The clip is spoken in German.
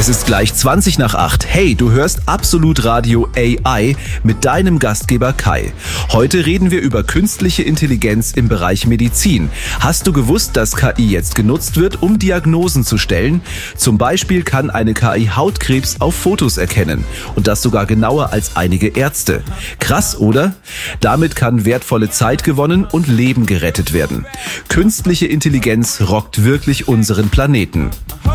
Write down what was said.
Es ist gleich 20 nach 8. Hey, du hörst Absolut Radio AI mit deinem Gastgeber Kai. Heute reden wir über künstliche Intelligenz im Bereich Medizin. Hast du gewusst, dass KI jetzt genutzt wird, um Diagnosen zu stellen? Zum Beispiel kann eine KI Hautkrebs auf Fotos erkennen. Und das sogar genauer als einige Ärzte. Krass, oder? Damit kann wertvolle Zeit gewonnen und Leben gerettet werden. Künstliche Intelligenz rockt wirklich unseren Planeten.